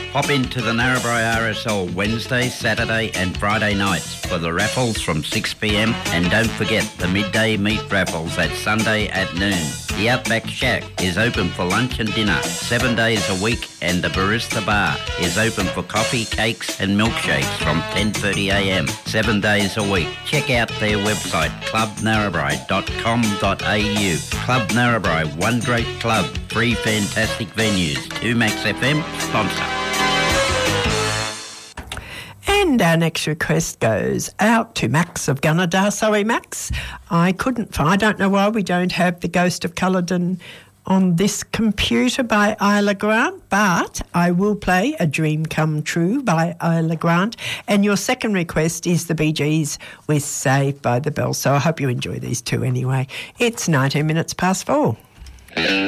Pop into the Narrabri RSL Wednesday, Saturday and Friday nights for the raffles from 6pm, and don't forget the midday meat raffles at Sunday at noon. The Outback Shack is open for lunch and dinner 7 days a week, and the Barista Bar is open for coffee, cakes and milkshakes from 10:30am 7 days a week. Check out their website clubnarrabri.com.au. Club Narrabri, one great club, three fantastic venues. 2 Max FM sponsor. And our next request goes out to Max of Gunnedah. Sorry, Max, I don't know why we don't have The Ghost of Culloden on this computer by Isla Grant, but I will play A Dream Come True by Isla Grant. And your second request is the Bee Gees with Saved by the Bell. So I hope you enjoy these two anyway. It's 19 minutes past 4.